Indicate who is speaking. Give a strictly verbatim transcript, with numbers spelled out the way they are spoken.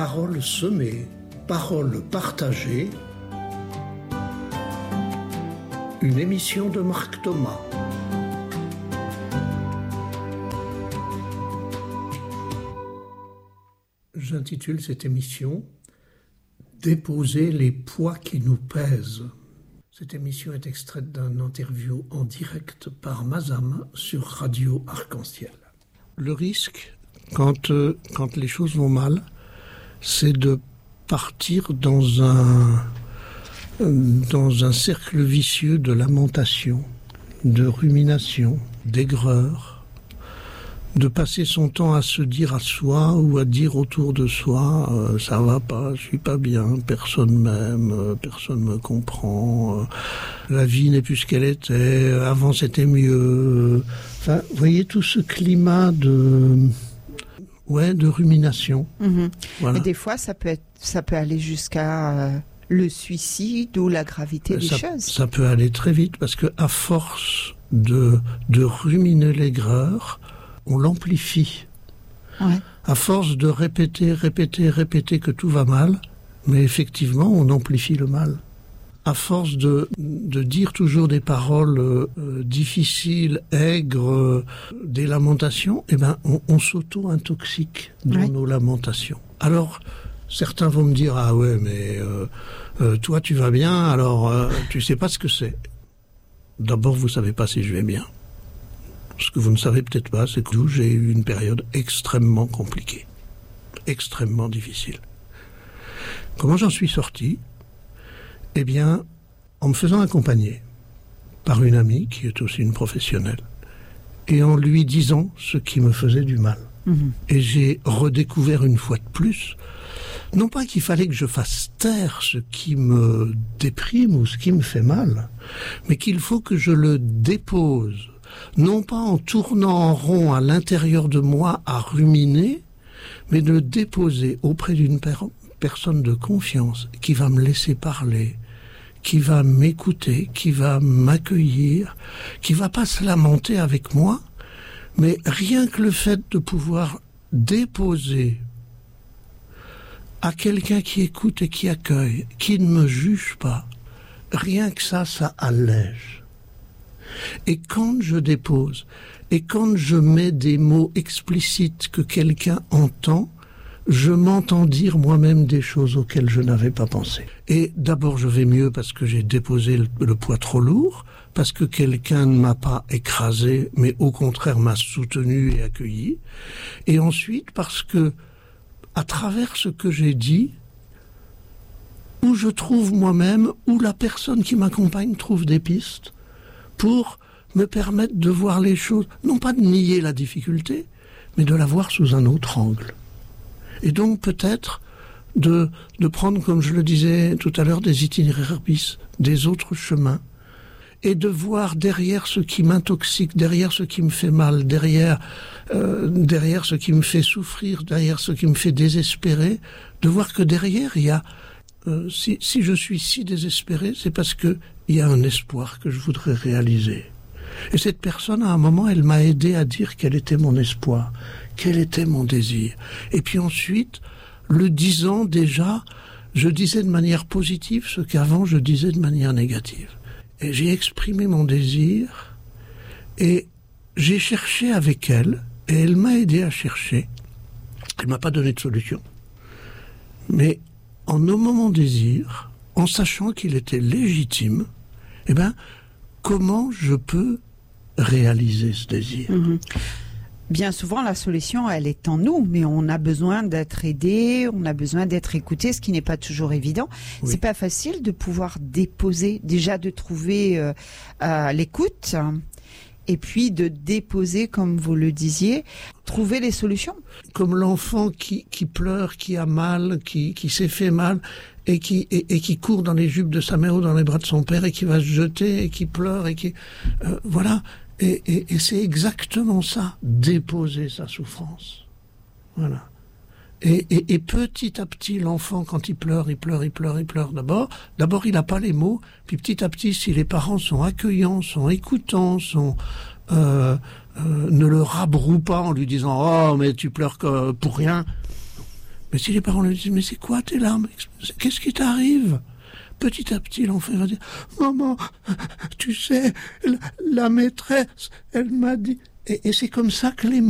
Speaker 1: Paroles semées, paroles partagées. Une émission de Marc Thomas. J'intitule cette émission « Déposer les poids qui nous pèsent ». Cette émission est extraite d'un interview en direct par Mazam sur Radio Arc-en-Ciel. Le risque, quand, euh, quand les choses vont mal, c'est de partir dans un, dans un cercle vicieux de lamentation, de rumination, d'aigreur, de passer son temps à se dire à soi ou à dire autour de soi euh, « ça va pas, je suis pas bien, personne m'aime, euh, personne me comprend, euh, la vie n'est plus ce qu'elle était, avant c'était mieux ». Enfin, vous voyez tout ce climat de, ouais, de rumination.
Speaker 2: Mmh.
Speaker 1: Voilà.
Speaker 2: Et des fois, ça peut être, ça peut aller jusqu'à euh, le suicide ou la gravité des
Speaker 1: ça,
Speaker 2: choses.
Speaker 1: Ça peut aller très vite parce que à force de, de ruminer l'aigreur, on l'amplifie.
Speaker 2: Ouais.
Speaker 1: À force de répéter, répéter, répéter que tout va mal, mais effectivement, on amplifie le mal. À force de, de dire toujours des paroles euh, difficiles, aigres, euh, des lamentations, eh ben, on, on s'auto-intoxique dans ouais. nos lamentations. Alors, certains vont me dire « Ah ouais, mais euh, euh, toi, tu vas bien, alors euh, tu sais pas ce que c'est. » D'abord, vous savez pas si je vais bien. Ce que vous ne savez peut-être pas, c'est que j'ai eu une période extrêmement compliquée, extrêmement difficile. Comment j'en suis sorti ? Eh bien, en me faisant accompagner par une amie qui est aussi une professionnelle et en lui disant ce qui me faisait du mal. Mmh. Et j'ai redécouvert une fois de plus, non pas qu'il fallait que je fasse taire ce qui me déprime ou ce qui me fait mal, mais qu'il faut que je le dépose. Non pas en tournant en rond à l'intérieur de moi à ruminer, mais de le déposer auprès d'une per- personne de confiance qui va me laisser parler, qui va m'écouter, qui va m'accueillir, qui va pas se lamenter avec moi, mais rien que le fait de pouvoir déposer à quelqu'un qui écoute et qui accueille, qui ne me juge pas, rien que ça, ça allège. Et quand je dépose, et quand je mets des mots explicites que quelqu'un entend, je m'entends dire moi-même des choses auxquelles je n'avais pas pensé. Et d'abord, je vais mieux parce que j'ai déposé le, le poids trop lourd, parce que quelqu'un ne m'a pas écrasé, mais au contraire m'a soutenu et accueilli. Et ensuite, parce que, à travers ce que j'ai dit, où je trouve moi-même, où la personne qui m'accompagne trouve des pistes, pour me permettre de voir les choses, non pas de nier la difficulté, mais de la voir sous un autre angle. Et donc peut-être de, de prendre, comme je le disais tout à l'heure, des itinéraires bis, des autres chemins, et de voir derrière ce qui m'intoxique, derrière ce qui me fait mal, derrière, euh, derrière ce qui me fait souffrir, derrière ce qui me fait désespérer, de voir que derrière il y a Euh, si, si je suis si désespéré, c'est parce que il y a un espoir que je voudrais réaliser. Et cette personne, à un moment, elle m'a aidé à dire quel était mon espoir, quel était mon désir. Et puis ensuite, le disant déjà, je disais de manière positive ce qu'avant je disais de manière négative. Et j'ai exprimé mon désir, et j'ai cherché avec elle, et elle m'a aidé à chercher. Elle m'a pas donné de solution. Mais en nommant mon désir, en sachant qu'il était légitime, eh ben, comment je peux réaliser ce désir ?
Speaker 2: Mmh. Bien souvent, la solution, elle est en nous, mais on a besoin d'être aidé, on a besoin d'être écouté, ce qui n'est pas toujours évident. Oui. C'est pas facile de pouvoir déposer, déjà de trouver euh, euh, l'écoute, et puis de déposer, comme vous le disiez, trouver les solutions.
Speaker 1: Comme l'enfant qui, qui pleure, qui a mal, qui, qui s'est fait mal, et qui, et, et qui court dans les jupes de sa mère ou dans les bras de son père, et qui va se jeter, et qui pleure, et qui... Euh, voilà. Et, et, et c'est exactement ça, déposer sa souffrance. Voilà. Et, et, et petit à petit, l'enfant, quand il pleure, il pleure, il pleure, il pleure d'abord. D'abord, il n'a pas les mots. Puis petit à petit, si les parents sont accueillants, sont écoutants, sont, euh, euh, ne le rabrouent pas en lui disant « Oh, mais tu pleures pour rien », Mais si les parents lui disent, mais c'est quoi tes larmes? Qu'est-ce qui t'arrive? Petit à petit, l'enfant va dire, maman, tu sais, la, la maîtresse, elle m'a dit, et, et c'est comme ça que les